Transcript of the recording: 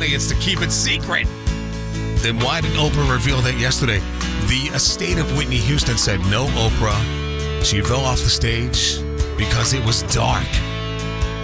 audience to keep it secret. Then why didn't Oprah reveal that yesterday? The estate of Whitney Houston said, no, Oprah. She fell off the stage because it was dark.